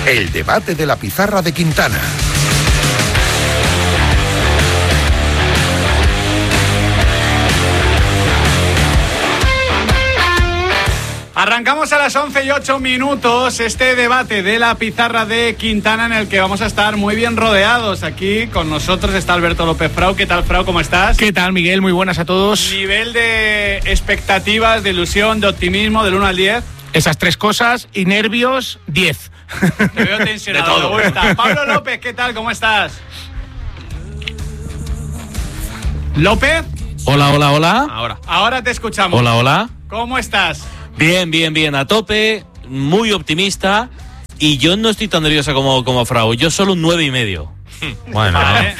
El debate de la pizarra de Quintana. Arrancamos a las 11:08 este debate de la pizarra de Quintana, en el que vamos a estar muy bien rodeados. Aquí con nosotros está Alberto López Frau. ¿Qué tal, Frau? ¿Cómo estás? ¿Qué tal, Miguel? Muy buenas a todos. Nivel de expectativas, de ilusión, de optimismo, del 1 al 10. Esas tres cosas y nervios, 10. Te veo tensionado, me gusta. Pablo López, ¿qué tal? ¿Cómo estás? ¿López? Hola. Ahora te escuchamos. Hola. ¿Cómo estás? Bien, a tope, muy optimista, y yo no estoy tan nerviosa como Frau, yo solo un 9,5. Bueno,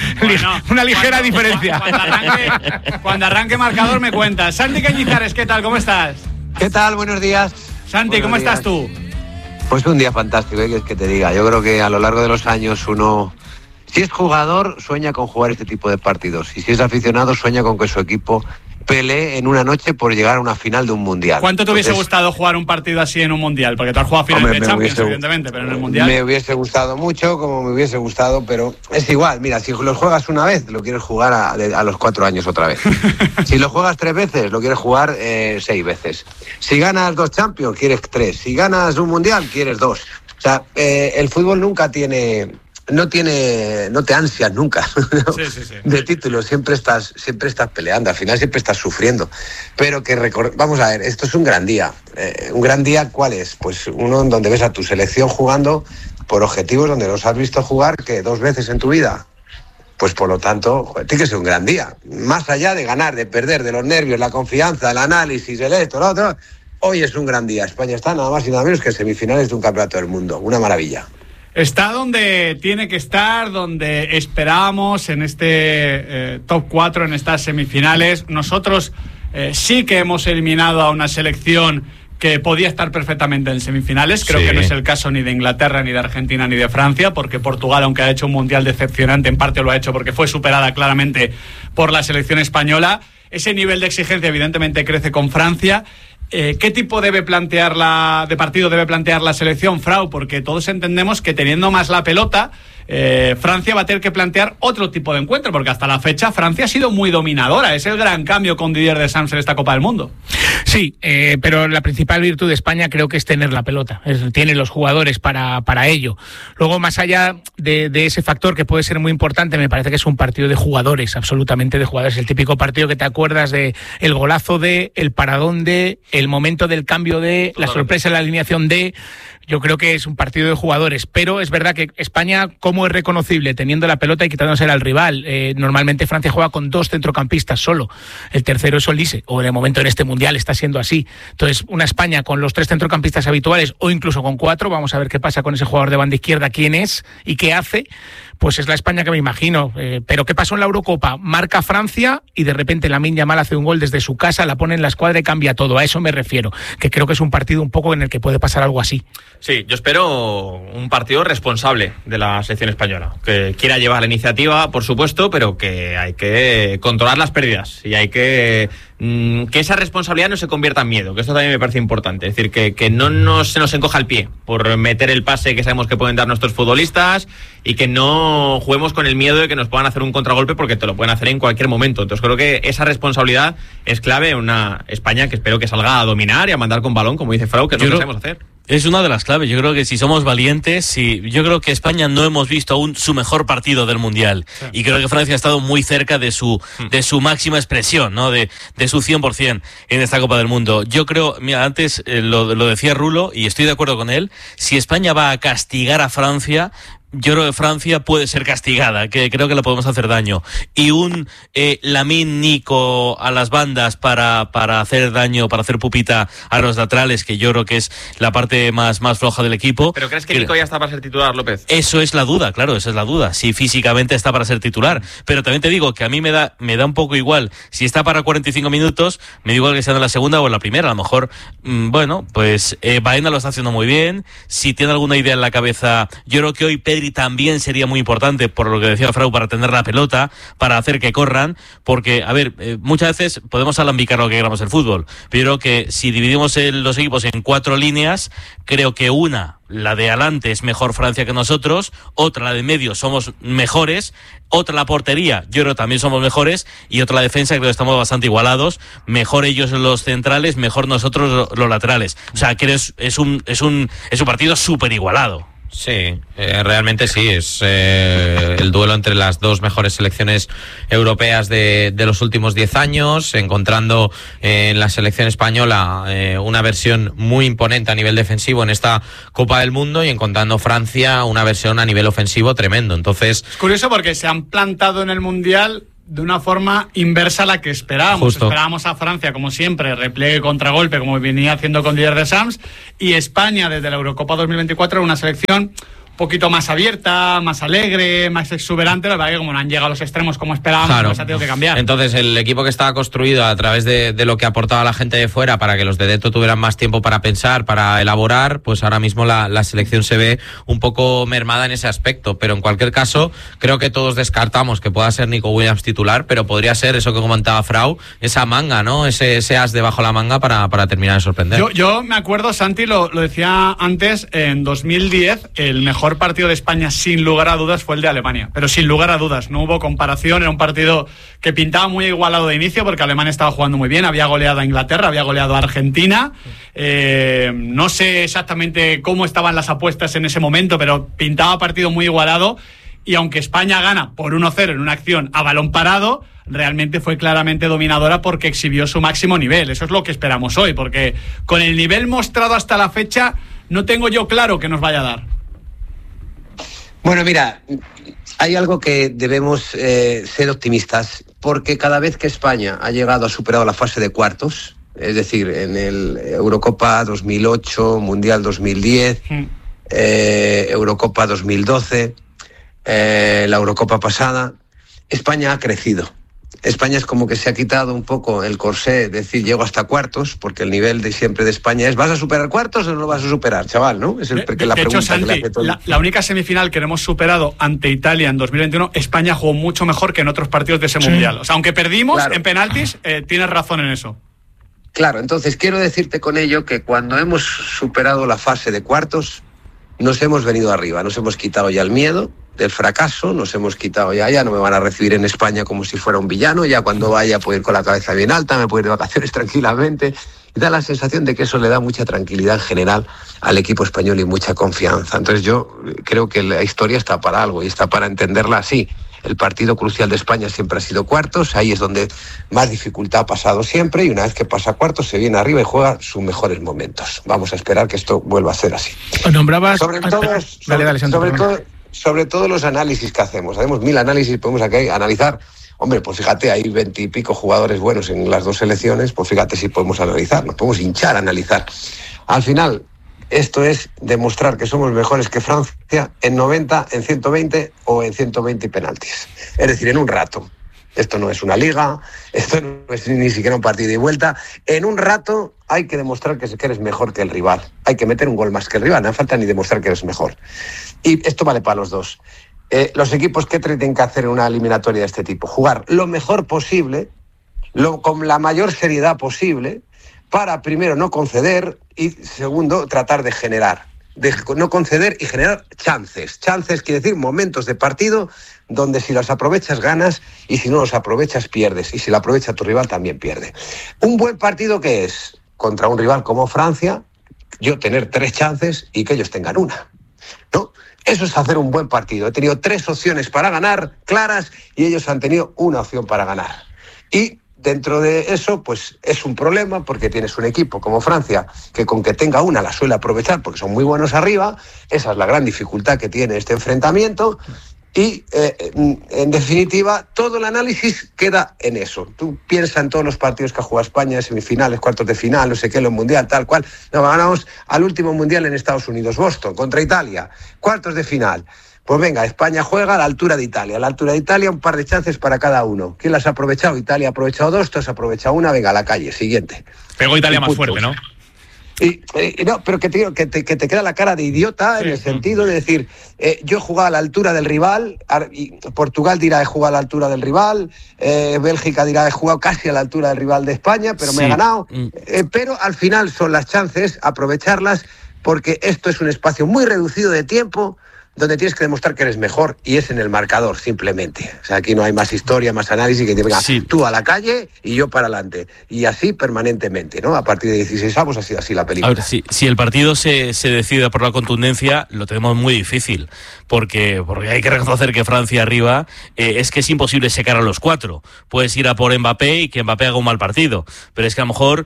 una ligera diferencia. Cuando arranque marcador me cuentas. Santi Cañizares, ¿qué tal? ¿Cómo estás? ¿Qué tal? Buenos días. Santi, ¿cómo estás tú? Pues un día fantástico, ¿qué es que te diga? Yo creo que a lo largo de los años uno, si es jugador, sueña con jugar este tipo de partidos, y si es aficionado, sueña con que su equipo pelee en una noche por llegar a una final de un mundial. ¿Cuánto te hubiese gustado jugar un partido así en un mundial? Porque tú has jugado finales de Champions, evidentemente, pero en el mundial... Me hubiese gustado mucho, como me hubiese gustado, pero es igual. Mira, si los juegas una vez, lo quieres jugar a los 4 años otra vez. Si lo juegas 3 veces, lo quieres jugar 6 veces. Si ganas 2 Champions, quieres 3. Si ganas un mundial, quieres 2. O sea, el fútbol nunca no te ansias nunca, ¿no? Sí. De títulos, siempre estás peleando, al final siempre estás sufriendo, pero vamos a ver, esto es un gran día. ¿Un gran día cuál es? Pues uno en donde ves a tu selección jugando por objetivos donde los has visto jugar que 2 veces en tu vida. Pues por lo tanto, tiene que ser un gran día, más allá de ganar, de perder, de los nervios, la confianza, el análisis, el esto, lo otro. Hoy es un gran día. España está nada más y nada menos que en semifinales de un campeonato del mundo, una maravilla. Está donde tiene que estar, donde esperábamos en este top 4, en estas semifinales. Nosotros sí que hemos eliminado a una selección que podía estar perfectamente en semifinales. Creo que no es el caso ni de Inglaterra, ni de Argentina, ni de Francia, porque Portugal, aunque ha hecho un mundial decepcionante, en parte lo ha hecho porque fue superada claramente por la selección española. Ese nivel de exigencia evidentemente crece con Francia. ¿Qué tipo de partido debe plantear la selección, Frau? Porque todos entendemos que teniendo más la pelota, Francia va a tener que plantear otro tipo de encuentro, porque hasta la fecha Francia ha sido muy dominadora. Es el gran cambio con Didier Deschamps en esta Copa del Mundo. Sí, pero la principal virtud de España creo que es tener la pelota. Tiene los jugadores para ello. Luego, más allá de ese factor que puede ser muy importante, me parece que es un partido de jugadores, absolutamente de jugadores. El típico partido que te acuerdas de el golazo de, el paradón de, el momento del cambio de, la sorpresa en la alineación de... Yo creo que es un partido de jugadores, pero es verdad que España, como es reconocible teniendo la pelota y quitándosela al rival, normalmente Francia juega con 2 centrocampistas solo, el tercero es Olise, o de momento en este mundial está siendo así. Entonces, una España con los 3 centrocampistas habituales, o incluso con 4, vamos a ver qué pasa con ese jugador de banda izquierda, quién es y qué hace, pues es la España que me imagino. Pero ¿qué pasó en la Eurocopa? Marca Francia y de repente Lamine Yamal hace un gol desde su casa, la pone en la escuadra y cambia todo. A eso me refiero, que creo que es un partido un poco en el que puede pasar algo así. Sí, yo espero un partido responsable de la selección española, que quiera llevar la iniciativa, por supuesto, pero que hay que controlar las pérdidas y hay que esa responsabilidad no se convierta en miedo, que esto también me parece importante. Es decir, que no se nos encoja el pie por meter el pase que sabemos que pueden dar nuestros futbolistas y que no juguemos con el miedo de que nos puedan hacer un contragolpe, porque te lo pueden hacer en cualquier momento. Entonces creo que esa responsabilidad es clave en una España que espero que salga a dominar y a mandar con balón, como dice Frau, que es lo que sabemos hacer. Es una de las claves. Yo creo que si somos valientes, yo creo que España no hemos visto aún su mejor partido del Mundial. Sí. Y creo que Francia ha estado muy cerca de su máxima expresión, ¿no? De su 100% en esta Copa del Mundo. Yo creo, mira, antes lo decía Rulo, y estoy de acuerdo con él, si España va a castigar a Francia, yo creo que Francia puede ser castigada, que creo que le podemos hacer daño. Y un Lamine Nico a las bandas para hacer daño, para hacer pupita a los laterales, que yo creo que es la parte más floja del equipo. ¿Pero crees que Nico ya está para ser titular, López? Eso es la duda, claro, esa es la duda. Si físicamente está para ser titular. Pero también te digo que a mí me da un poco igual. Si está para 45 minutos, me da igual que sea en la segunda o en la primera. A lo mejor, pues Baena lo está haciendo muy bien. Si tiene alguna idea en la cabeza, yo creo que hoy Pedri Pedri también sería muy importante, por lo que decía Frau, para tener la pelota, para hacer que corran, porque, a ver, muchas veces podemos alambicar lo que queramos el fútbol, pero creo que si dividimos los equipos en 4 líneas, creo que una, la de adelante, es mejor Francia que nosotros, otra, la de medio, somos mejores, otra, la portería, yo creo que también somos mejores, y otra, la defensa, creo que estamos bastante igualados, mejor ellos los centrales, mejor nosotros los laterales. O sea, creo que es un partido súper igualado. Sí, realmente sí, es el duelo entre las dos mejores selecciones europeas de los últimos 10 años, encontrando en la selección española una versión muy imponente a nivel defensivo en esta Copa del Mundo, y encontrando Francia una versión a nivel ofensivo tremendo. Entonces, es curioso porque se han plantado en el Mundial de una forma inversa a la que esperábamos. Justo. Esperábamos a Francia, como siempre, repliegue, contragolpe, como venía haciendo con Didier Deschamps, y España, desde la Eurocopa 2024, era una selección un poquito más abierta, más alegre, más exuberante. La verdad que como no han llegado a los extremos como esperábamos, claro, pues ha tenido que cambiar. Entonces el equipo que estaba construido a través de lo que aportaba la gente de fuera, para que los de dentro tuvieran más tiempo para pensar, para elaborar, pues ahora mismo la selección se ve un poco mermada en ese aspecto. Pero en cualquier caso, creo que todos descartamos que pueda ser Nico Williams titular, pero podría ser eso que comentaba Frau, esa manga, ¿no? Ese as debajo de la manga para terminar de sorprender. Yo me acuerdo, Santi, lo decía antes, en 2010 el mejor partido de España sin lugar a dudas fue el de Alemania, pero sin lugar a dudas, no hubo comparación. Era un partido que pintaba muy igualado de inicio, porque Alemania estaba jugando muy bien, había goleado a Inglaterra, había goleado a Argentina. No sé exactamente cómo estaban las apuestas en ese momento, pero pintaba partido muy igualado, y aunque España gana por 1-0 en una acción a balón parado, realmente fue claramente dominadora porque exhibió su máximo nivel. Eso es lo que esperamos hoy, porque con el nivel mostrado hasta la fecha no tengo yo claro que nos vaya a dar. Bueno, mira, hay algo que debemos ser optimistas, porque cada vez que España ha superado la fase de cuartos, es decir, en el Eurocopa 2008, Mundial 2010, Eurocopa 2012, la Eurocopa pasada, España ha crecido. España es como que se ha quitado un poco el corsé, es decir, llego hasta cuartos, porque el nivel de siempre de España es, ¿vas a superar cuartos o no lo vas a superar, chaval? ¿No? Es la pregunta hecho, Santi, que le hace todo. La única semifinal que hemos superado ante Italia en 2021, España jugó mucho mejor que en otros partidos de ese Mundial. O sea, aunque perdimos, claro, en penaltis, tienes razón en eso. Claro, entonces quiero decirte con ello que cuando hemos superado la fase de cuartos, nos hemos venido arriba, nos hemos quitado ya el miedo del fracaso, nos hemos quitado ya no me van a recibir en España como si fuera un villano, ya cuando vaya puedo ir con la cabeza bien alta, me puedo ir de vacaciones tranquilamente, y da la sensación de que eso le da mucha tranquilidad en general al equipo español y mucha confianza. Entonces yo creo que la historia está para algo y está para entenderla así. El partido crucial de España siempre ha sido cuartos, ahí es donde más dificultad ha pasado siempre, y una vez que pasa cuartos se viene arriba y juega sus mejores momentos. Vamos a esperar que esto vuelva a ser así. Nombrabas... Sobre todo los análisis que hacemos 1000 análisis, podemos aquí analizar. Hombre, pues fíjate, hay 20 y pico jugadores buenos en las dos selecciones, pues fíjate si podemos analizar, nos podemos hinchar a analizar. Al final, esto es demostrar que somos mejores que Francia en 90, en 120 o en 120 penaltis. Es decir, en un rato. Esto no es una liga, esto no es ni siquiera un partido de vuelta. En un rato hay que demostrar que eres mejor que el rival. Hay que meter un gol más que el rival, no hace falta ni demostrar que eres mejor. Y esto vale para los dos. Los equipos, ¿qué tienen que hacer en una eliminatoria de este tipo? Jugar lo mejor posible, con la mayor seriedad posible, para primero no conceder y segundo tratar de generar. De no conceder y generar chances. Chances quiere decir momentos de partido donde si los aprovechas ganas y si no los aprovechas pierdes. Y si lo aprovecha tu rival también pierde. Un buen partido, ¿qué es? Contra un rival como Francia, yo tener 3 chances y que ellos tengan una, ¿no? Eso es hacer un buen partido. He tenido 3 opciones para ganar, claras, y ellos han tenido una opción para ganar. Y dentro de eso, pues es un problema, porque tienes un equipo como Francia que con que tenga una la suele aprovechar porque son muy buenos arriba. Esa es la gran dificultad que tiene este enfrentamiento. Y, en definitiva, todo el análisis queda en eso. Tú piensas en todos los partidos que ha jugado España, semifinales, cuartos de final, no sé qué, los mundial, tal cual. Nos ganamos al último mundial en Estados Unidos, Boston, contra Italia, cuartos de final. Pues venga, España juega a la altura de Italia. A la altura de Italia, un par de chances para cada uno. ¿Quién las ha aprovechado? Italia ha aprovechado 2, tú has aprovechado una, venga, a la calle, siguiente. Pegó Italia más fuerte, ¿no? No, pero que te queda la cara de idiota en el sentido de decir, yo he jugado a la altura del rival, y Portugal dirá he jugado a la altura del rival, Bélgica dirá he jugado casi a la altura del rival de España, pero me he ganado. Pero al final son las chances, aprovecharlas, porque esto es un espacio muy reducido de tiempo donde tienes que demostrar que eres mejor, y es en el marcador, simplemente. O sea, aquí no hay más historia, más análisis, que te venga tú a la calle y yo para adelante. Y así permanentemente, ¿no? A partir de 16avos ha sido así la película. A ver, si el partido se decide por la contundencia, lo tenemos muy difícil, porque hay que reconocer que Francia arriba es que es imposible secar a los 4. Puedes ir a por Mbappé y que Mbappé haga un mal partido, pero es que a lo mejor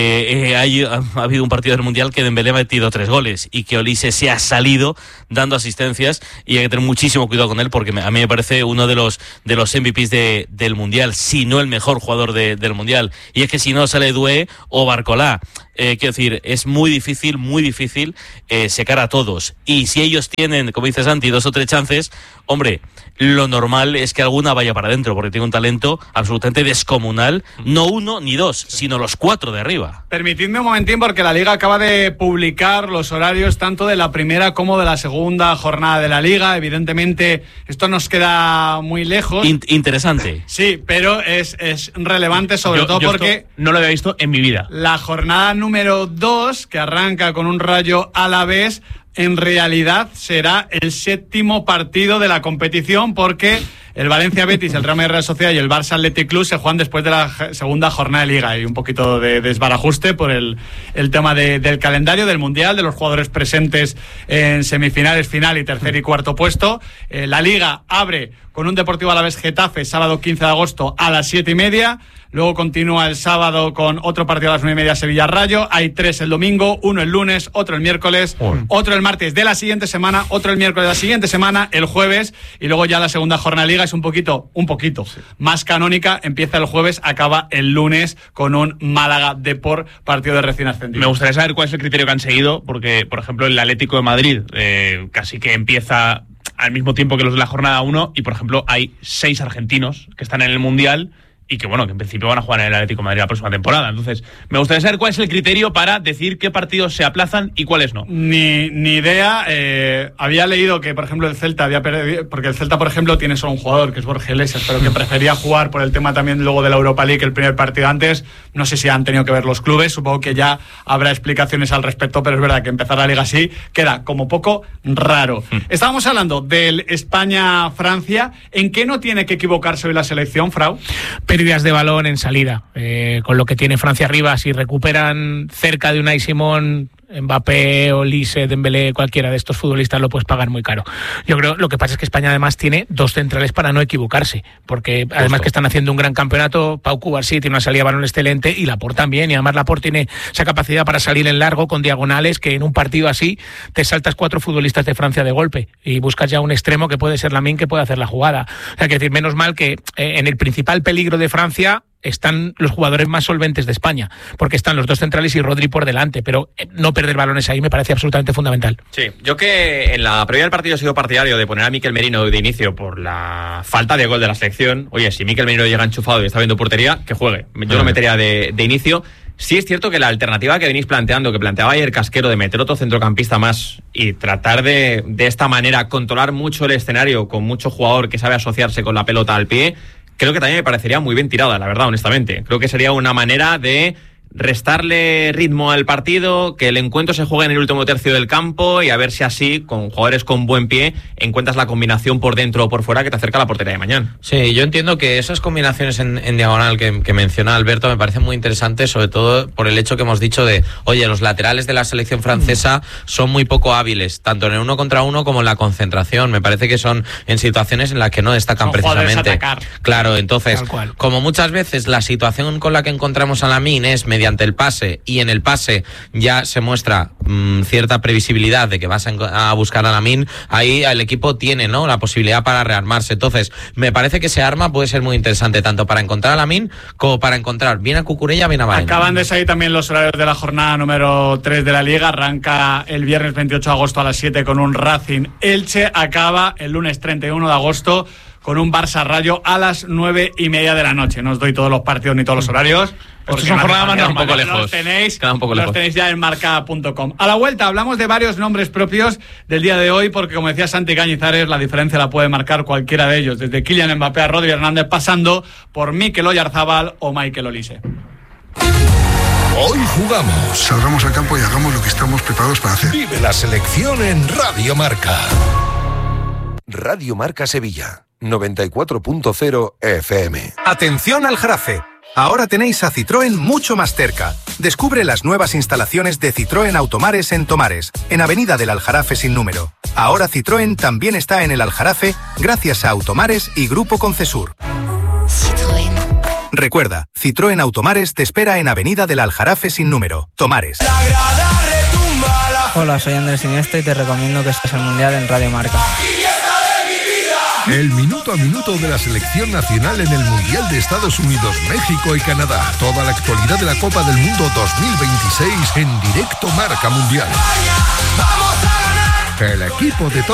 ha habido un partido del Mundial que Dembélé ha metido 3 goles y que Olise se ha salido dando asistencia, y hay que tener muchísimo cuidado con él, porque a mí me parece uno de los MVPs del Mundial, si no el mejor jugador del Mundial. Y es que si no sale Doué o Barcolá, quiero decir, es muy difícil secar a todos. Y si ellos tienen, como dice Santi, 2 o 3 chances, hombre, lo normal es que alguna vaya para adentro, porque tiene un talento absolutamente descomunal, no 1 ni 2, sino los 4 de arriba. Permitidme un momentín, porque la Liga acaba de publicar los horarios tanto de la primera como de la segunda jornada de la Liga. Evidentemente, esto nos queda muy lejos. Interesante. Sí, pero es relevante, sobre todo porque no lo había visto en mi vida. La jornada número 2, que arranca con un Rayo Alavés, en realidad será el 7º partido de la competición, porque el Valencia Betis, el Real Madrid Real Sociedad y el Barça Athletic Club se juegan después de la segunda jornada de Liga. Hay un poquito de desbarajuste por el tema del calendario del Mundial, de los jugadores presentes en semifinales, final y tercer y cuarto puesto. La Liga abre con un Deportivo Alavés Getafe, sábado 15 de agosto a las 7:30. Luego continúa el sábado con otro partido a las 9:30, Sevilla Rayo. Hay 3 el domingo, uno el lunes, otro el miércoles, otro el martes de la siguiente semana, otro el miércoles de la siguiente semana, el jueves, y luego ya la segunda jornada de Liga es un poquito más canónica. Empieza el jueves, acaba el lunes con un Málaga Depor, partido de recién ascendido. Me gustaría saber cuál es el criterio que han seguido, porque, por ejemplo, el Atlético de Madrid casi que empieza al mismo tiempo que los de la jornada 1, y, por ejemplo, hay 6 argentinos que están en el Mundial y que, bueno, que en principio van a jugar en el Atlético de Madrid la próxima temporada. Entonces, me gustaría saber cuál es el criterio para decir qué partidos se aplazan y cuáles no. Ni idea. Había leído que, por ejemplo, el Celta había perdido, porque el Celta, por ejemplo, tiene solo un jugador, que es Borja Iglesias, pero que prefería jugar por el tema también luego de la Europa League el primer partido antes. No sé si han tenido que ver los clubes, supongo que ya habrá explicaciones al respecto, pero es verdad que empezar la Liga así queda como poco raro. Estábamos hablando del España-Francia. ¿En qué no tiene que equivocarse hoy la selección, Frau? Pérdidas de balón en salida, con lo que tiene Francia arriba. Si recuperan cerca de Unai Simón, Mbappé, Olise, Dembélé, cualquiera de estos futbolistas, lo puedes pagar muy caro. Yo creo, lo que pasa es que España además tiene 2 centrales para no equivocarse, porque además que están haciendo un gran campeonato. Pau Cubarsí tiene una salida de balón excelente, y Laporte también, y además Laporte tiene esa capacidad para salir en largo con diagonales, que en un partido así te saltas 4 futbolistas de Francia de golpe y buscas ya un extremo que puede ser Lamine, que puede hacer la jugada. O sea, que decir, menos mal que en el principal peligro de Francia están los jugadores más solventes de España, porque están los 2 centrales y Rodri por delante, pero no perder balones ahí me parece absolutamente fundamental. Sí, yo que en la previa del partido he sido partidario de poner a Mikel Merino de inicio por la falta de gol de la selección. Oye, si Mikel Merino llega enchufado y está viendo portería, que juegue. Yo lo metería de inicio. Sí es cierto que la alternativa que venís planteando, que planteaba ayer Casquero, de meter otro centrocampista más y tratar de esta manera controlar mucho el escenario con mucho jugador que sabe asociarse con la pelota al pie, creo que también me parecería muy bien tirada, la verdad, honestamente. Creo que sería una manera de restarle ritmo al partido, que el encuentro se juegue en el último tercio del campo, y a ver si así, con jugadores con buen pie, encuentras la combinación por dentro o por fuera que te acerca a la portería de mañana. Sí, yo entiendo que esas combinaciones en diagonal que menciona Alberto me parecen muy interesantes, sobre todo por el hecho que hemos dicho de, oye, los laterales de la selección francesa son muy poco hábiles, tanto en el 1 contra 1 como en la concentración. Me parece que son en situaciones en las que no destacan son precisamente. Claro, entonces, como muchas veces la situación con la que encontramos a Lamine es mediante el pase, y en el pase ya se muestra cierta previsibilidad de que vas a buscar a Lamine, ahí el equipo tiene, ¿no?, la posibilidad para rearmarse. Entonces, me parece que ese arma puede ser muy interesante, tanto para encontrar a Lamine como para encontrar bien a Cucurella, bien a Baena. Acaban de salir también los horarios de la jornada número 3 de la Liga. Arranca el viernes 28 de agosto a las 7 con un Racing Elche. Acaba el lunes 31 de agosto con un Barça Rayo a las 9:30 de la noche. No os doy todos los partidos ni todos los horarios, Porque son jornadas más queda un normales. poco lejos. Los tenéis ya en marca.com. A la vuelta hablamos de varios nombres propios del día de hoy, porque como decía Santi Cañizares, la diferencia la puede marcar cualquiera de ellos, desde Kylian Mbappé a Rodri Hernández, pasando por Mikel Oyarzabal o Michael Olise. Hoy jugamos. Salgamos al campo y hagamos lo que estamos preparados para hacer. Vive la selección en Radio Marca. Radio Marca Sevilla, 94.0 FM. Atención al Jarafe. Ahora tenéis a Citroën mucho más cerca. Descubre las nuevas instalaciones de Citroën Automares en Tomares, en Avenida del Aljarafe sin número. Ahora Citroën también está en el Aljarafe gracias a Automares y Grupo Concesur. Citroën. Recuerda, Citroën Automares te espera en Avenida del Aljarafe sin número, Tomares. Hola, soy Andrés Iniesta y te recomiendo que estés al Mundial en Radio Marca. El minuto a minuto de la selección nacional en el Mundial de Estados Unidos, México y Canadá. Toda la actualidad de la Copa del Mundo 2026 en directo Marca Mundial. El equipo de